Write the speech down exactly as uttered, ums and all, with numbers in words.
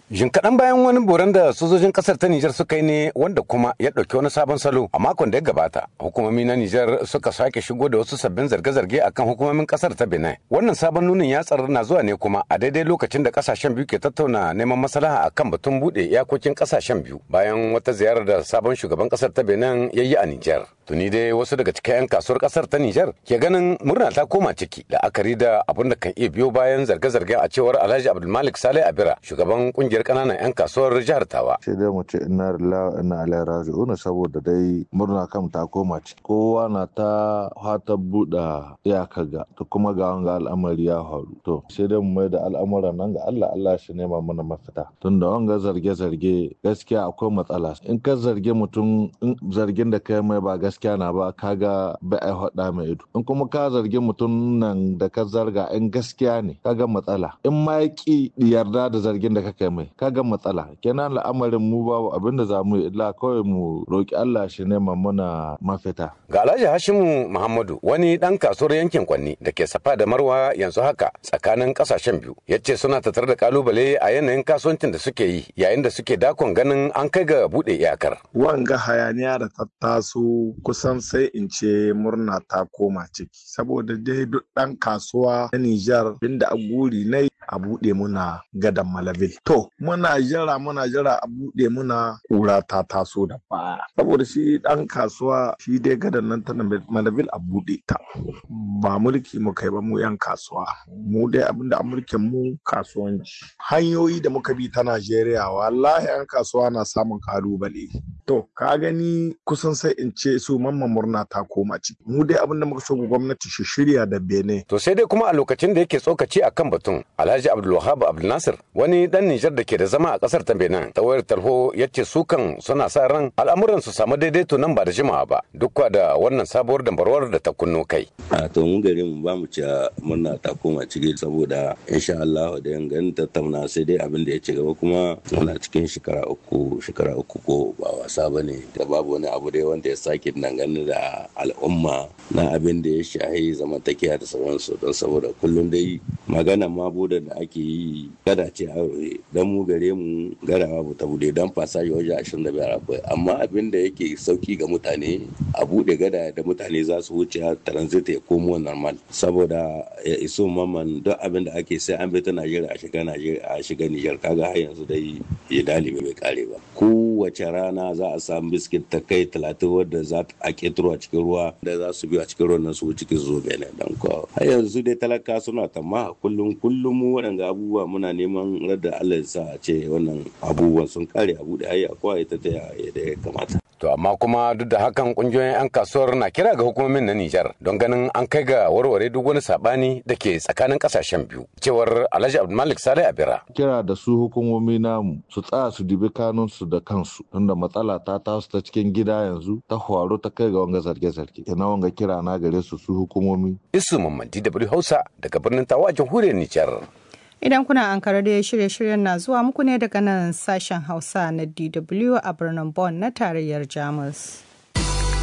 Jin kaɗan bayan wani boran da sojojin ƙasar ta Nijar suka yi ne wanda kuma ya ɗauki wani sabon salo a makon da ya gabata. Hukumomi na Nijar suka sake shigo da wasu sabbin zarge-zarge akan hukumomin ƙasar ta Benin. Wannan sabon nunin yatsar na zuwa ne kuma a daidai lokacin da ƙasashen biyu ke tattauna neman maslaha akan batun buɗe iyakokin ƙasashen biyu bayan wata ziyarar da sabon shugaban ƙasar ta Benin ya yi a Nijar. Tuni dai wasu daga cikin 'yan kasuwar ƙasar ta Nijar ke ganin murna ta koma ciki da akari da abin da kan iya biyo bayan zarge-zarge a cewar Alhaji Abdulmalik Saleh Abira, shugaban ƙungiyar kananan 'yan kasuwar jihar Tawa. Sai dai mu ce inna lillahi wa inna ilaihi raji'un saboda dai murna kam ta koma ci. Kowa na ta fata buɗa iyaka ga to kuma ga wanga al'amari ya faru. To sai dai mu mai da al'amuran nan ga Allah, Allah shi nema mana mafita. Tunda wanga zarge-zarge gaskiya akwai matsala. In ka zarge mutum in zargin da kai mai ba gaskiya na ba kaga ba ai hada mai ido. In kuma ka zarge mutum nan da ka zarga in gaskiya ne kaga matsala. In ma ya ki yarda da zargin da ka kai mai kaga matsala. Kenan al'amarin mu babu abin da za mu yi illa kawai mu roki Allah shi nema mana mafita. Ga Alhaji Hashimu Muhammadu, wani dan kasuwar yankin Kwanni da ke safa da Marwa yanzu haka tsakanin kasashen biyu, yace suna tattare da kalubale a yanayin kasuwancin da suke yi yayin da suke dakon ganin an kai ga bude iyakar. Wanga hayaniya da ta taso kusan sai in ce murna ta koma ciki saboda dai duk dan kasuwa na Nijar inda a guri ne a bude muna gadan Malabil. To muna jira muna jira a bude muna kura ta taso da baya saboda shi dan kasuwa shi dai gadan nan ta Malabil a bude ta ba mulki mu kai ba mu yan kasuwa mu dai abinda a mulkin mu kasuwanci hanyoyi da muka bi ta Najeriya wallahi yan kasuwa na samun kalubale. To ka gani kusan sai in ce su mamman murna ta koma ciki mu dai abinda muka so gwamnati shi shirya da Benin. To sai dai kuma a lokacin da yake tsokaci akan batun Alhaji Abdulwahab Abdulnasir, wani dan Nijar da ke da zama a kasar ta Benin, ta wayar tarho yace su kan suna sa ran al'amuran su samu daidaito nan ba da jimawa ba duk da wannan sabuwar dambarwar da ta kunno kai. A to mun gare mu ba mu ci murna ta koma ciki saboda insha Allah da yan tattauna sai dai abin da ya ci gaba kuma muna cikin shekara uku shekara uku ko ba wasa bane da babu wani abu dai wanda ya sake dangane da al'umma na abin da ya shahi zamantakewa da sauransu don saboda kullum dai magana ma bude da ake yi gada ce aure dan mu gare mu garawa bu ta bude dan fasaji waje ashirin da biyar akwai amma abin da yake sauki ga mutane a bude gada da mutane za su wuce transit ya komo normal saboda ya iso maman duk abin da ake sai an bi ta Najeriya a shiga Najeriya a shiga Niger kaga har yanzu dai ya dalibi bai kare ba kowace rana za a samu biskit ta kai talatin wadda za a ketaro a cikin ruwa da za su biyo a cikin ruwan nan su cikin zobe ne dan ko har yanzu dai talaka suna tamma kullum kullum mu waɗanda abubuwa muna neman radda Allah ya sa a ce wannan abubuwan sun kare a buɗe ai akwai ta ta yadda ya kamata. To amma kuma duk da hakan kungiyoyin 'yan kasuwar na kira ga hukumomin na Nijar don ganin an kai ga warware duk wani sabani da ke tsakanin kasashen biyu. Cewar Alhaji Abdulmalik Saleh Abira. Kira da su hukumomi namu su tsaya su dibi kanunsu da kansu tunda matsala ta taso ta cikin gida yanzu ta horo ta kai ga wanga zarge-zarge. Kenan wanga kira na gare su su hukumomi. Isu Mamman D W Hausa daga birnin Tawa a jamhuriyar Nijar. Idan kuna Ankara da shirye-shiryen na zuwa muku ne daga nan sashen Hausa na D W a birnin Bonn na tarayyar Jamus.